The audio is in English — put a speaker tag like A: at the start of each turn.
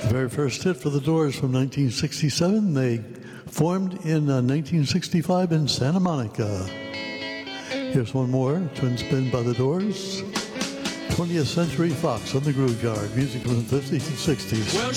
A: Very first hit for the Doors from 1967. They formed in 1965 in Santa Monica. Here's one more, Twin Spin by the Doors. 20th Century Fox on the Groove Yard, music from the 50s and 60s.